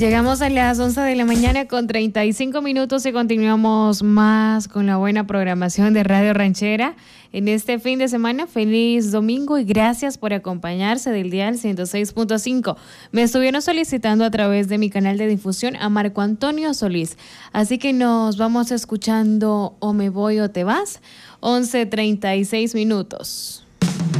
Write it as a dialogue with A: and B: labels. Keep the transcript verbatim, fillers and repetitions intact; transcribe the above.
A: Llegamos a las once de la mañana con treinta y cinco minutos y continuamos más con la buena programación de Radio Ranchera. En este fin de semana, feliz domingo y gracias por acompañarse del dial ciento seis punto cinco. Me estuvieron solicitando a través de mi canal de difusión a Marco Antonio Solís. Así que nos vamos escuchando O me voy o te vas, once treinta y seis minutos.